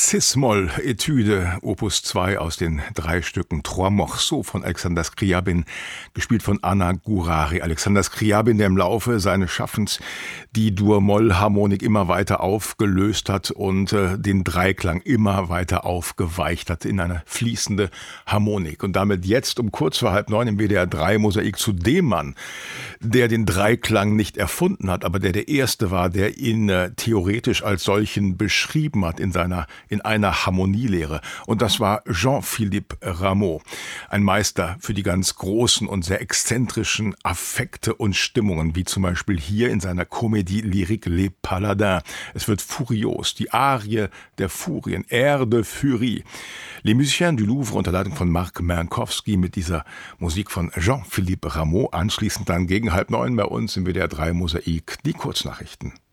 Cis-Moll-Etüde, Opus 2 aus den 3 Stücken Trois Morceaux von Alexander Scriabin, gespielt von Anna Gourari. Alexander Scriabin, der im Laufe seines Schaffens die Dur-Moll-Harmonik immer weiter aufgelöst hat und den Dreiklang immer weiter aufgeweicht hat in eine fließende Harmonik. Und damit jetzt um kurz vor 8:30 im WDR 3 Mosaik zu dem Mann, der den Dreiklang nicht erfunden hat, aber der Erste war, der ihn theoretisch als solchen beschrieben hat in einer Harmonielehre. Und das war Jean-Philippe Rameau, ein Meister für die ganz großen und sehr exzentrischen Affekte und Stimmungen, wie zum Beispiel hier in seiner Comédie lyrique Les Paladins. Es wird furios, die Arie der Furien, Air de Furie. Les Musiciens du Louvre unter Leitung von Marc Minkowski mit dieser Musik von Jean-Philippe Rameau. Anschließend dann gegen 8:30 bei uns im WDR 3 Mosaik die Kurznachrichten.